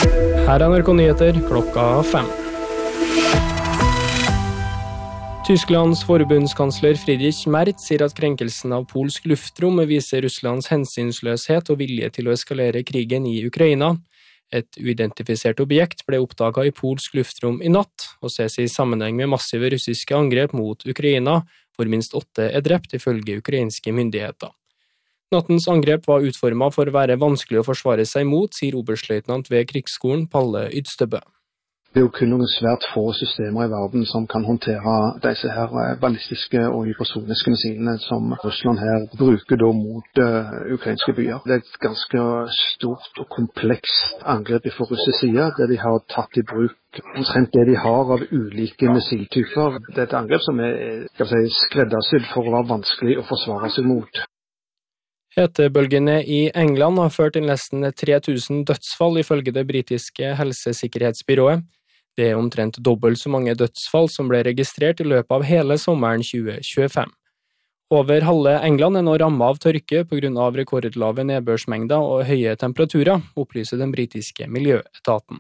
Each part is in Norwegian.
Her er NRK Nyheter klokka 5. Tysklands forbundskansler Friedrich Merz sier at krenkelsen av polsk luftrom viser Russlands hensynsløshet og vilje til å eskalere krigen i Ukraina. Et uidentifisert objekt ble oppdaget i polsk luftrom i natt, og ses i sammenheng med massive russiske angrep mot Ukraina, hvor minst 8 drept ifølge ukrainske myndigheter. Nattens angrep var utformet for å være vanskelig å forsvare seg mot, sier oberstløytnant ved krigsskolen Palle Ydstebø. Det er jo kun noen svært få systemer i verden som kan håndtere disse her ballistiske og hypersoniske missilene som Russland her bruker da mot ukrainske byer. Det er et ganske stort og komplekst angrep fra russisk side, der de har tatt i bruk omtrent det de har av ulike missiltyper. Det er et angrep som er skreddersydd for å være vanskelig å forsvare seg mot. Hetebølgene i England har ført til nesten 3000 dødsfall ifølge det britiske helsesikkerhetsbyrået. Det er omtrent dobbelt så mange dødsfall som ble registrert i løpet av hele sommeren 2025. Over halve England er nå rammet av tørke på grunn av rekordlave nedbørsmengder og høye temperaturer, opplyser den britiske miljøetaten.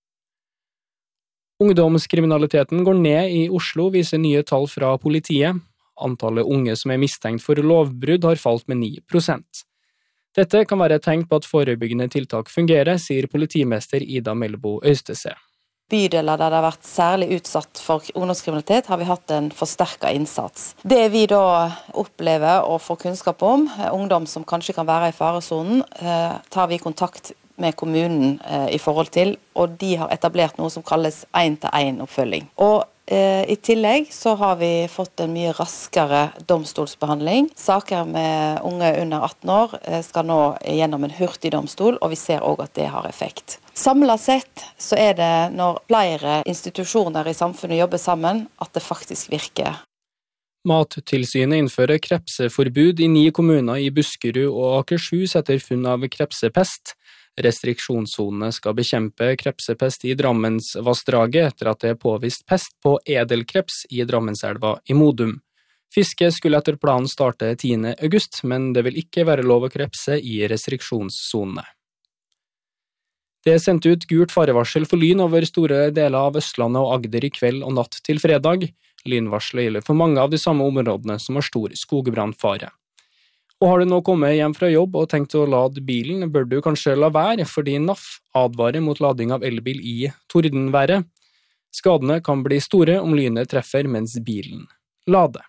Ungdomskriminaliteten går ned i Oslo, viser nye tall fra politiet. Antallet unge som er mistenkt for lovbrudd har falt med 9%. Dette kan være et tegn på at forebyggende tiltak fungerer, sier politimester Ida Melbo Øystese. Bydeler der det har vært særlig utsatt for ungdomskriminalitet, har vi hatt en forsterket innsats. Det vi da opplever og får kunnskap om, ungdom som kanskje kan være i faresonen, tar vi kontakt med kommunen i forhold til, og de har etablert noe som kalles 1-til-1 oppfølging. Og i tillegg så har vi fått en mye raskere domstolsbehandling. Saker med unge under 18 år skal nå gjennom en hurtig domstol, og vi ser også at det har effekt. Samlet sett så er det når flere institusjoner i samfunnet jobber sammen, at det faktisk virker. Mattilsynet innfører krepseforbud i 9 kommuner i Buskerud og Akershus etter funn av krepsepest. Restriksjonssonene skal bekjempe krepsepest i Drammensvassdraget etter at det er påvist pest på edelkreps i Drammenselva i Modum. Fiske skulle etter planen starte 10. august, men det vil ikke være lov å krepse i restriksjonssonene. Det er sendt ut gult farevarsel for lyn over store deler av Østlandet og Agder i kveld og natt til fredag. Lynvarselet gjelder for mange av de samme områdene som har stor skogbrannfare. Og har du nå kommet hjem fra jobb og tenkt å lade bilen, bør du kanskje la være, fordi NAF advarer mot lading av elbil i tordenværet. Skadene kan bli store om lynet treffer mens bilen lader.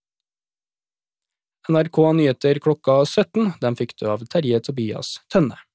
NRK Nyheter klokka 17, den fikk du av Terje Tobias Tønne.